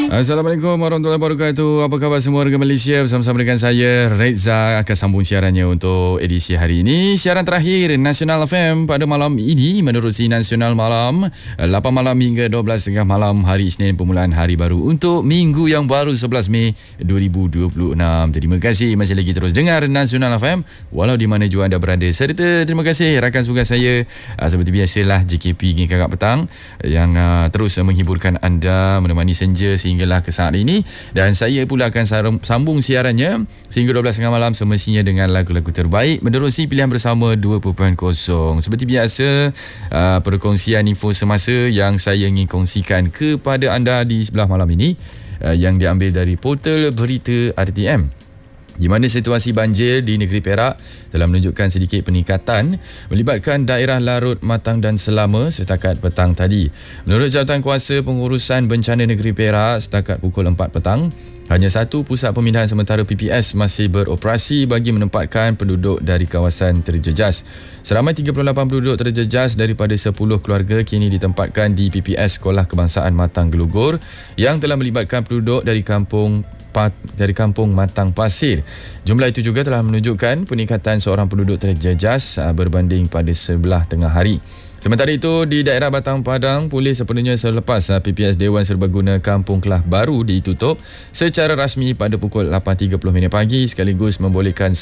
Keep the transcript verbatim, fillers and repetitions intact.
Assalamualaikum warahmatullahi wabarakatuh. Apa khabar semua warga Malaysia? Bersama-sama dengan saya Reza akan sambung siarannya untuk edisi hari ini. Siaran terakhir Nasional F M pada malam ini menerusi Nasional Malam lapan malam hingga dua belas tiga puluh malam hari Isnin, permulaan hari baru untuk minggu yang baru sebelas Mei dua ribu dua puluh enam. Terima kasih masih lagi terus dengar Nasional F M walau di mana jua anda berada. Serta terima kasih rakan tugas saya seperti biasalah J K P Geng Kakak Petang yang terus menghiburkan anda menemani senja sehinggalah ke saat ini, dan saya pula akan sambung siarannya sehingga dua belas tiga puluh malam semestinya dengan lagu-lagu terbaik menerusi pilihan bersama dua puluh kosong. Seperti biasa, uh, perkongsian info semasa yang saya ingin kongsikan kepada anda di sebelah malam ini uh, yang diambil dari portal berita R T M, di mana situasi banjir di negeri Perak telah menunjukkan sedikit peningkatan melibatkan daerah Larut, Matang dan Selama setakat petang tadi. Menurut Jawatankuasa Pengurusan Bencana Negeri Perak, setakat pukul empat petang, hanya satu pusat pemindahan sementara P P S masih beroperasi bagi menempatkan penduduk dari kawasan terjejas. Seramai tiga puluh lapan penduduk terjejas daripada sepuluh keluarga kini ditempatkan di P P S Sekolah Kebangsaan Matang Gelugur yang telah melibatkan penduduk dari kampung dari kampung Matang Pasir. Jumlah itu juga telah menunjukkan peningkatan seorang penduduk terjejas berbanding pada sebelah tengah hari. Sementara itu, di daerah Batang Padang, pulih sepenuhnya selepas P P S Dewan Serbaguna Kampung Kelah Baru ditutup secara rasmi pada pukul lapan tiga puluh minit pagi sekaligus membolehkan